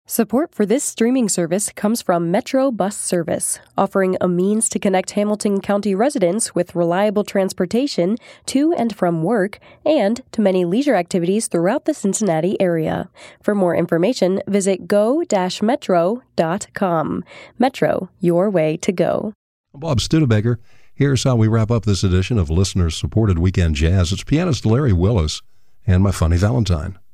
Support for this streaming service comes from Metro Bus Service, offering a means to connect Hamilton County residents with reliable transportation to and from work and to many leisure activities throughout the Cincinnati area. For more information, visit go-metro.com. Metro, your way to go. I'm Bob Studebaker. Here's how we wrap up this edition of listener-supported Weekend Jazz. It's pianist Larry Willis and my funny Valentine.